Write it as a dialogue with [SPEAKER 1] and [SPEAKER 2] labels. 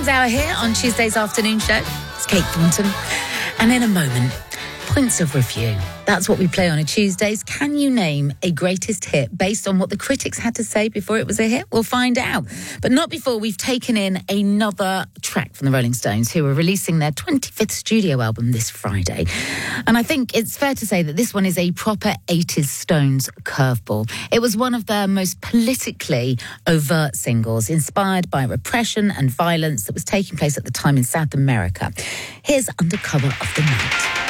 [SPEAKER 1] Songs Hour here on Tuesday's afternoon show. It's Kate Thornton. And in a moment, points of review. That's what we play on a Tuesdays. Can you name a greatest hit based on what the critics had to say before it was a hit? We'll find out. But not before we've taken in another track from the Rolling Stones, who are releasing their 25th studio album this Friday. And I think it's fair to say that this one is a proper 80s Stones curveball. It was one of their most politically overt singles, inspired by repression and violence that was taking place at the time in South America. Here's Under Cover of the Night.